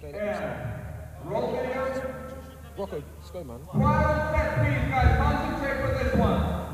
And roll video. Rocco, let's go, man. Quiet on set, please, guys. Concentrate for this one.